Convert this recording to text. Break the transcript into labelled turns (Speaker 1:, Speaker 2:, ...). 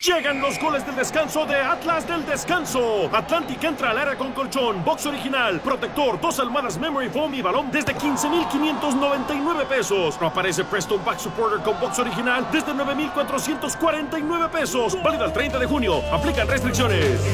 Speaker 1: Llegan los goles del descanso de Atlas del Descanso. Atlantic entra al área con colchón, box original, protector, 2 almohadas Memory Foam y balón desde 15,599 pesos. No aparece Preston Back Supporter con box original desde 9,449 pesos. Válido el 30 de junio. Aplican restricciones.